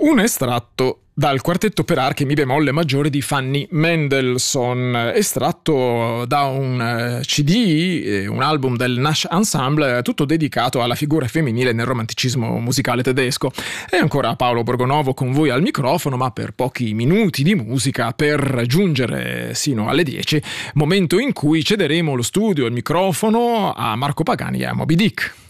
Un estratto dal quartetto per archi mi bemolle maggiore di Fanny Mendelssohn, estratto da un CD, un album del Nash Ensemble, tutto dedicato alla figura femminile nel romanticismo musicale tedesco. E ancora Paolo Borgonovo con voi al microfono, ma per pochi minuti di musica per giungere sino alle 10, momento in cui cederemo lo studio e il microfono a Marco Pagani e a Moby Dick.